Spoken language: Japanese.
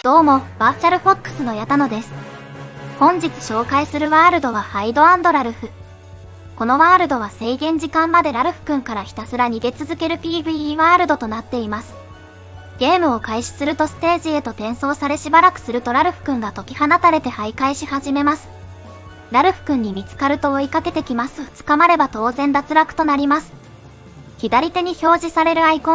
どうも、バーチャルフォックスの矢田野です。本日紹介するワールドはハイド&ラルフ。このワールドは制限時間までラルフ君からひたすら逃げ続ける PvE ワールドとなっています。ゲームを開始するとステージへと転送されしばらくするとラルフ君が解き放たれて徘徊し始めます。ラルフ君に見つかると追いかけてきます。捕まれば当然脱落となります。左手に表示されるアイコン